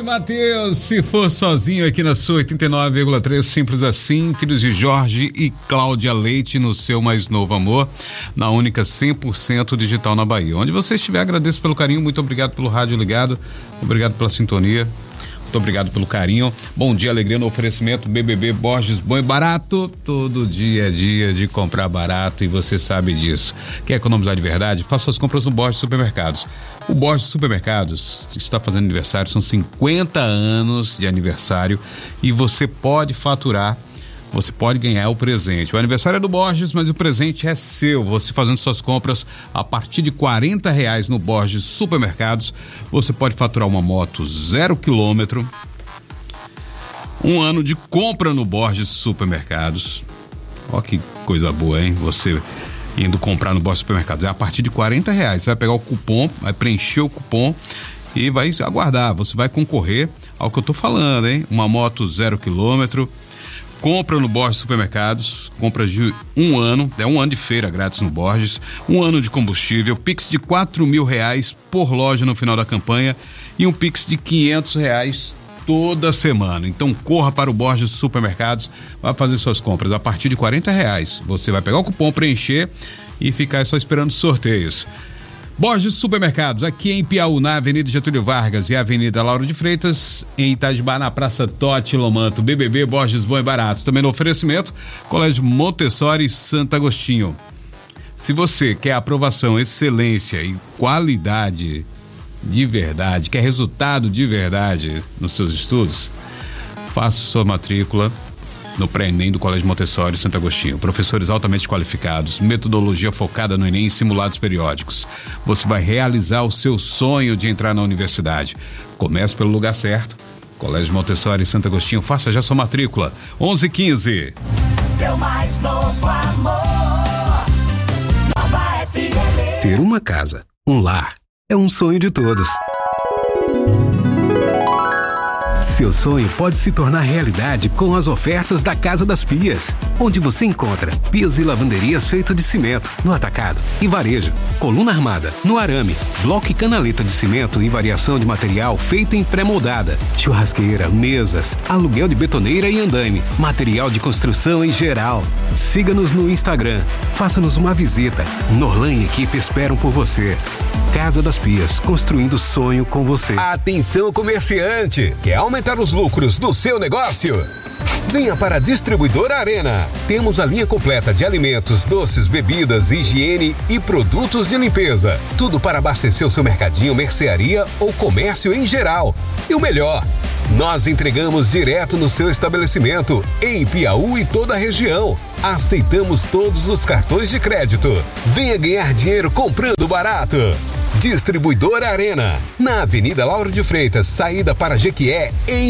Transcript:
Matheus, se for sozinho aqui na sua 89,3, simples assim, filhos de Jorge e Cláudia Leite no seu mais novo amor, na única 100% digital na Bahia. Onde você estiver, agradeço pelo carinho, muito obrigado pelo rádio ligado, obrigado pela sintonia. Muito obrigado pelo carinho. Bom dia, alegria no oferecimento BBB Borges Bom e Barato. Todo dia é dia de comprar barato e você sabe disso. Quer economizar de verdade? Faça suas compras no Borges Supermercados. O Borges Supermercados está fazendo aniversário, são 50 anos de aniversário e você pode faturar. Você pode ganhar o presente. O aniversário é do Borges, mas o presente é seu. Você fazendo suas compras a partir de R$40 no Borges Supermercados, você pode faturar uma moto 0 km, um ano de compra no Borges Supermercados. Ó que coisa boa, hein? Você indo comprar no Borges Supermercados. É a partir de R$40. Você vai pegar o cupom, vai preencher o cupom e vai aguardar. Você vai concorrer ao que eu tô falando, hein? Uma moto 0 km. Compra no Borges Supermercados, compra de um ano, é um ano de feira grátis no Borges, um ano de combustível, Pix de R$4.000 por loja no final da campanha e um Pix de R$500 toda semana. Então corra para o Borges Supermercados, vai fazer suas compras a partir de R$40. Você vai pegar o cupom, preencher e ficar só esperando sorteios. Borges Supermercados, aqui em Piauí, na Avenida Getúlio Vargas e Avenida Lauro de Freitas, em Itajubá, na Praça Totti Lomanto. BBB Borges Bom e Barato. Também no oferecimento, Colégio Montessori Santo Agostinho. Se você quer aprovação, excelência e qualidade de verdade, quer resultado de verdade nos seus estudos, faça sua matrícula no pré-ENEM do Colégio Montessori Santo Agostinho. Professores altamente qualificados, metodologia focada no ENEM e simulados periódicos. Você vai realizar o seu sonho de entrar na universidade. Comece pelo lugar certo. Colégio Montessori Santo Agostinho, faça já sua matrícula. 11:15. Seu mais novo amor. Nova FM. Ter uma casa, um lar, é um sonho de todos. Seu sonho pode se tornar realidade com as ofertas da Casa das Pias, onde você encontra pias e lavanderias feito de cimento, no atacado e varejo, coluna armada, no arame, bloco e canaleta de cimento e variação de material feita em pré-moldada, churrasqueira, mesas, aluguel de betoneira e andaime, material de construção em geral. Siga-nos no Instagram, faça-nos uma visita. Norlan e equipe esperam por você. Casa das Pias, construindo sonho com você. Atenção, comerciante! Quer aumentar os lucros do seu negócio? Venha para a Distribuidora Arena. Temos a linha completa de alimentos, doces, bebidas, higiene e produtos de limpeza. Tudo para abastecer o seu mercadinho, mercearia ou comércio em geral. E o melhor, nós entregamos direto no seu estabelecimento, em Piauí e toda a região. Aceitamos todos os cartões de crédito. Venha ganhar dinheiro comprando barato. Distribuidora Arena, na Avenida Lauro de Freitas, saída para Jequié, em